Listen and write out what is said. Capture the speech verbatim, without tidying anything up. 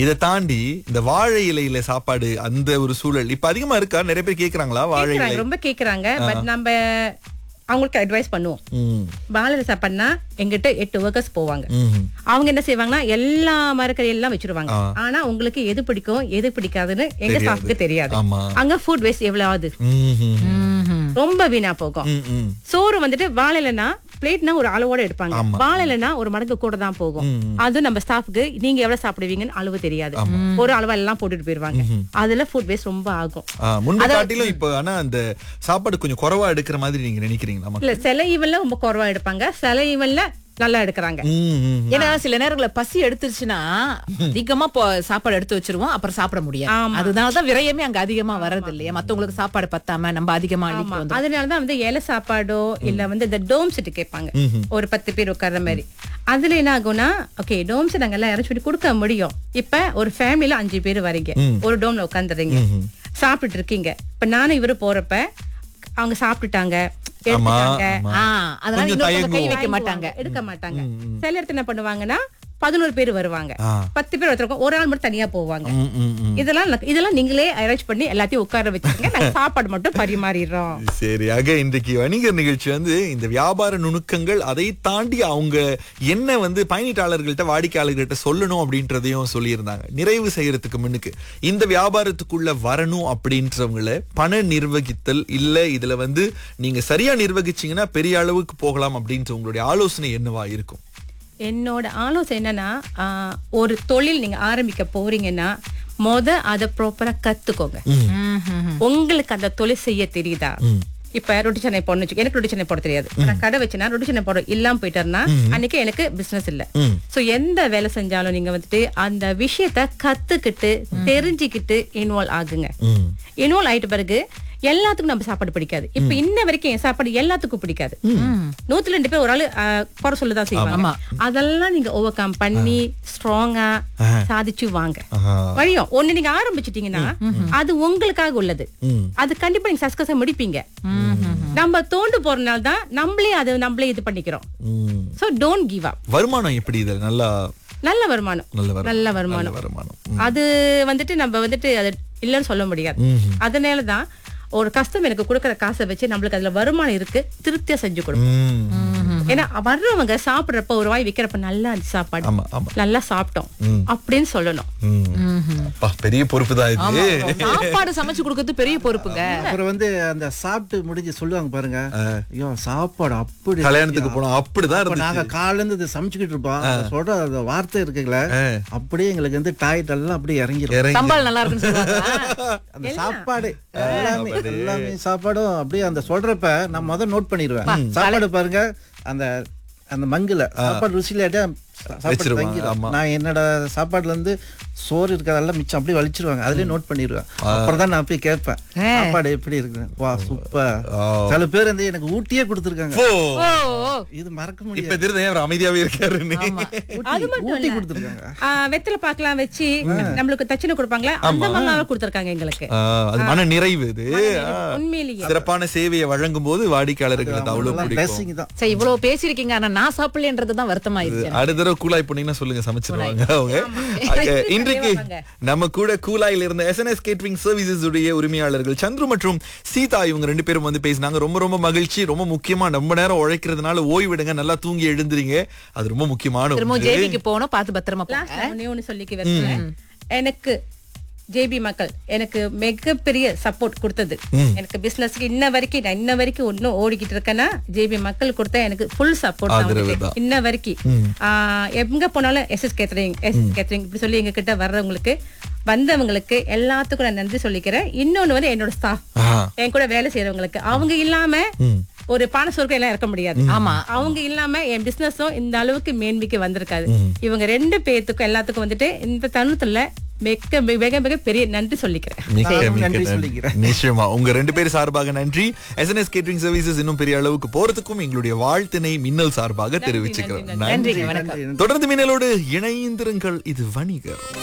இதை தாண்டி இந்த வாழை இலையில சாப்பாடு அந்த ஒரு சூழல் இப்ப அதிகமா இருக்கா? நிறைய பேர் கேக்குறாங்களா வாழை இலை? கேக்குறாங்க, ரொம்ப கேக்குறாங்க. பட் நம்ம அவங்களுக்கு அட்வைஸ் பண்ணுவோம். வாழை சாப்பாடுனா எங்கிட்ட எட்டு ஒர்க்கர்ஸ் போவாங்க. அவங்க என்ன செய்வாங்கன்னா எல்லா மரக்கறி எல்லாம் வச்சிருவாங்க. ஆனா உங்களுக்கு எது பிடிக்கும் எது பிடிக்காதுன்னு எங்க ஸ்டாஃப்க்கு தெரியாது. அங்க ஃபுட் வேஸ்ட் எவ்வளவு ஆகுது, ரொம்ப வீணா போகும். சோறு வந்துட்டு வாழைலனா பிளேட்னா ஒரு அளவோட எடுப்பாங்க, வாழைலனா ஒரு மடங்கு கூட தான் போகும். அது நம்ம ஸ்டாஃப்க்கு நீங்க எவ்வளவு சாப்பிடுவீங்கன்னு அளவு தெரியாது, ஒரு அளவு எல்லாம் போட்டுட்டு போயிருவாங்க. அதுல ஃபுட் வேஸ்ட் ரொம்ப ஆகும். முன்பு காட்டிலும் இப்ப ஆனா அந்த சாப்பாடு கொஞ்சம் குறைவா எடுக்கிற மாதிரி நீங்க நினைக்கிறீங்களா? இல்ல, சில ஈவன்ல ரொம்ப குறைவா எடுப்பாங்க, சில ஈவன்ல நல்லா எடுக்கிறாங்க. ஏன்னா சில நேரங்கள பசி எடுத்துருச்சுன்னா அதிகமா சாப்பாடு எடுத்து வச்சிருவோம், அப்புறம் சாப்பிட முடியாது. அதனாலதான் விரயமே அங்க அதிகமா வர்றது இல்லையா, மத்தவங்களுக்கு சாப்பாடு பத்தாம நம்ம அதிகமா. அதனாலதான் வந்து இலை சாப்பாடோ இல்ல வந்து இந்த டோம் செட் கேட்பாங்க, ஒரு பத்து பேர் உட்கார்ற மாதிரி. அதுல என்ன ஆகும்னா, ஓகே டோம் செட் நாங்க எல்லாம் இறச்சி கொடுக்க முடியும். இப்ப ஒரு ஃபேமிலில அஞ்சு பேர் வரீங்க, ஒரு டோம்ல உட்காந்துறீங்க, சாப்பிட்டு இருக்கீங்க. இப்ப நானும் இவரு போறப்ப அவங்க சாப்பிட்டுட்டாங்க, கை வைக்க மாட்டாங்க, எடுக்க மாட்டாங்க. சில இடத்துல என்ன பண்ணுவாங்கன்னா பதினோரு பேர் வருவாங்க, பத்து பேர் ஒருத்தருக்கும் ஒரு ஆள் மட்டும் தனியா போவாங்க. இதெல்லாம் இதெல்லாம் நீங்களே அரேஞ்ச் பண்ணி எல்லாத்தையும் உட்கார வச்சுக்கோங்க, நாங்க சாப்பாடு மட்டும் பரிமாறிடுறோம். சரி, ஆக இன்றைக்கு வணிகர் நிகழ்ச்சி வந்து இந்த வியாபார நுணுக்கங்கள், அதை தாண்டி அவங்க என்ன வந்து பயணிட்டாளர்கள்ட்ட வாடிக்கையாளர்கள்ட்ட சொல்லணும் அப்படின்றதையும் சொல்லியிருந்தாங்க. நிறைவு செய்யறதுக்கு முன்னுக்கு இந்த வியாபாரத்துக்குள்ள வரணும் அப்படின்றவங்கள பண நிர்வகித்தல் இல்ல, இதுல வந்து நீங்க சரியா நிர்வகிச்சீங்கன்னா பெரிய அளவுக்கு போகலாம் அப்படின்ற உங்களுடைய ஆலோசனை என்னவா இருக்கும்? என்னோட ஆலோசனை என்னன்னா, ஒரு தொழில் நீங்க ஆரம்பிக்க போறீங்கன்னா மொத அதை ப்ராப்பரா கத்துக்கோங்க. உங்களுக்கு அந்த தொழில் செய்ய தெரியுதா? இப்ப ரொட்டி சென்னை போடணும், எனக்கு ரொட்டி சென்னை போட தெரியாது, நான் கடை வச்சுனா ரொட்டி சென்னை போட இல்லாம போயிட்டாருன்னா அன்னைக்கு எனக்கு பிசினஸ் இல்ல. சோ எந்த வேலை செஞ்சாலும் நீங்க வந்துட்டு அந்த விஷயத்த கத்துக்கிட்டு தெரிஞ்சுக்கிட்டு இன்வால்வ் ஆகுங்க. இன்வால்வ் ஆயிட்ட பிறகு எல்லாத்துக்கும் நம்ம சாப்பாடு பிடிக்காது. இப்ப இன்ன வரைக்கும் என் சாப்பாடு எல்லாத்துக்கும் பிடிக்காது. நூத்துல ரெண்டு பேர் ஒரு ஆளு குறை சொல்லதான் செய்வாங்க. அதெல்லாம் நீங்க ஓவர் கம் பண்ணி ஸ்ட்ராங்கா சாதிச்சு வாங்க. வழியும் ஒண்ணு நீங்க ஆரம்பிச்சிட்டீங்கன்னா அது உங்களுக்காக உள்ளது, அது கண்டிப்பா நீங்க சஸ்கஸா முடிப்பீங்க. நம்ம தோண்டு போறதுனால தான் நம்மளே அது நம்மளே இது பண்ணிக்கிறோம். So don't give up. வருமானம் எப்படி? இது நல்லா நல்ல வருமானம், நல்ல வருமானம். அது வந்துட்டு நம்ம வந்துட்டு அது இல்லன்னு சொல்ல முடியாது. அதனாலதான் ஒரு கஸ்டமர் எனக்கு கொடுக்கற காசை வச்சு நம்மளுக்கு அதுல வருமானம் இருக்கு, திருப்தியா செஞ்சு கொடுப்போம். ஏன்னா வர்றவங்க சாப்பிடுறப்ப ஒரு வாய் விக்கிறப்ப நல்லா சாப்பாடு நல்லா சாப்பிட்டோம் அப்படின்னு சொல்லணும். பெரிய பொறுப்பு தான் இது. சாப்பாடு சமைச்சு கொடுக்கறது பெரிய பொறுப்புங்க. அப்புறம் வந்து அந்த சாப்பிட்டு முடிஞ்சு சொல்லுவாங்க பாருங்க, ஐயோ சாப்பாடு அப்படி கல்யாணத்துக்கு போனோம் அப்படிதான் நாங்க காலையில இருந்து இதை சமைச்சுக்கிட்டு இருப்போம். சொல்ற அந்த வார்த்தை இருக்குல்ல, அப்படியே எங்களுக்கு வந்து டாய்ட் எல்லாம் அப்படியே இறங்கிடும். சம்பளம் நல்லா இருக்குன்னு சொல்லுவாங்க. அந்த சாப்பாடு எல்லாமே எல்லாமே சாப்பாடும் அப்படியே அந்த சொல்றப்ப நான் முதல் நோட் பண்ணிடுவேன். சாப்பாடு பாருங்க, அந்த அந்த மங்குல சாப்பாடு ருசியில நான் என்னோட சாப்பாடுல இருந்து சோறு இருக்கிறதெல்லாம் மிச்சம் அப்படியே வலிச்சிருவாங்க, அதுலயே நோட் பண்ணிடுவேன். அப்புறம் தான் நான் போய் கேட்பேன் சாப்பாடு எப்படி இருக்கு. வா சூப்பர். சில பேர் வந்து எனக்கு ஊட்டியே கொடுத்துருக்காங்க, இது மறக்க முடியாது. அமைதியாவே இருக்காரு. ஊட்டி கொடுத்துருக்காங்க, வெத்தலை பாக்கலாம் வச்சு நம்மளுக்கு தட்சணை கொடுப்பாங்களா, அந்த மாதிரி கொடுத்துருக்காங்க எங்களுக்கு. அது மன நிறைவு. இது உண்மையிலேயே சிறப்பான சேவையை வழங்கும் போது வாடிக்கையாளர்களுக்கு அவ்வளவு பிடிக்கும். சரி, இவ்வளவு பேசிருக்கீங்க, ஆனா நான் சாப்பிடலன்றதுதான் வருத்தமாயிருச்சு. அடுத்த தடவை கூலாய் போனீங்கன்னா சொல்லுங்க, சமைச்சிருவாங்க அவங்க. இன்றைக்கு நம்ம கூட கூலாயில் இருந்த எஸ்என்எஸ் கேட்டரிங் சர்வீசஸ் உடைய உரிமையாளர்கள் சந்துரு மற்றும் சீதா, இவங்க ரெண்டு பேரும் வந்து பேசினாங்க. ரொம்ப ரொம்ப மகிழ்ச்சி. ரொம்ப முக்கியமா ரொம்ப நேரம் உழைக்கிறதுனால ஓய்விடுங்க, நல்லா தூங்கி எழுந்துறீங்க, அது ரொம்ப முக்கியமான. ஜேபிக்கு போனோம், பார்த்து பத்திரமா போங்க. சொல்லிக்க எனக்கு ஜேபி மக்கள் எனக்கு மிகப்பெரிய சப்போர்ட் கொடுத்தது. எனக்கு பிசினஸ்க்கு இன்ன வரைக்கும் நான் இன்ன வரைக்கும் ஒன்னும் ஓடிக்கிட்டு இருக்கேன்னா ஜேபி மக்கள் கொடுத்த எனக்கு ஃபுல் சப்போர்ட் இன்ன வரைக்கும். எங்க போனாலும் S S catering S catering இப்படி சொல்லி எங்க கிட்ட வர்றவங்களுக்கு வந்தவங்களுக்கு எல்லாத்துக்கும் நான் நன்றி சொல்லிக்கிறேன். இன்னொன்னு வந்து என்னோட ஸ்டாஃப், என் கூட வேலை செய்யறவங்களுக்கு, அவங்க இல்லாம ஒரு பான சொர்க்கம் எல்லாம் இருக்க முடியாது. ஆமா, அவங்க இல்லாம என் பிசினஸும் இந்த அளவுக்கு மேன்மைக்கு வந்திருக்காது. இவங்க ரெண்டு பேத்துக்கும் எல்லாத்துக்கும் வந்துட்டு இந்த தருணத்துல மிக மிக மிக பெரிய நன்றி சொல்லிக்கிறேன். நிச்சயமா உங்க ரெண்டு பேரும் சார்பாக நன்றி. எஸ்என்எஸ் கேட்டரிங் சர்வீசஸ் இன்னும் பெரிய அளவுக்கு போறதுக்கும் எங்களுடைய வாழ்த்தினை மின்னல் சார்பாக தெரிவிச்சுக்கிறேன். நன்றி. தொடர்ந்து மின்னலோடு இணைந்திருங்கள். இது வணிகர்.